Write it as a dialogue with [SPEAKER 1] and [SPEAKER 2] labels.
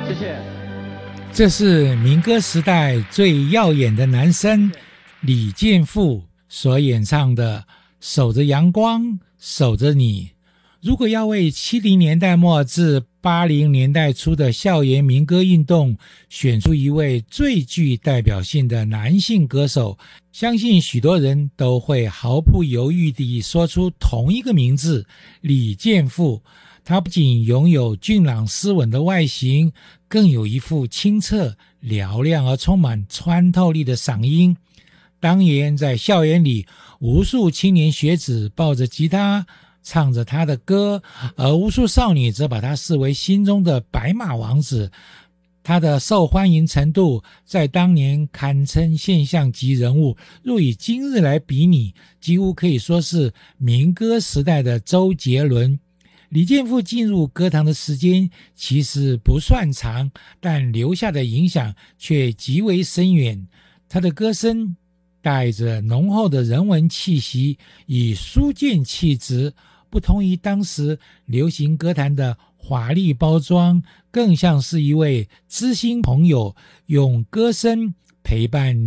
[SPEAKER 1] 谢谢。
[SPEAKER 2] 这是民歌时代最耀眼的男声李健富所演唱的《守着阳光，守着你》。如果要为70年代末至80年代初的校园民歌运动选出一位最具代表性的男性歌手，相信许多人都会毫不犹豫地说出同一个名字李健富。他不仅拥有俊朗斯文的外形，更有一副清澈嘹亮而充满穿透力的嗓音。当年在校园里，无数青年学子抱着吉他唱着他的歌，而无数少女则把他视为心中的白马王子。他的受欢迎程度在当年堪称现象级人物，若以今日来比拟，几乎可以说是民歌时代的周杰伦。李健富进入歌坛的时间其实不算长，但留下的影响却极为深远。他的歌声带着浓厚的人文气息，以书卷气质，不同于当时流行歌坛的华丽包装，更像是一位知心朋友，用歌声陪伴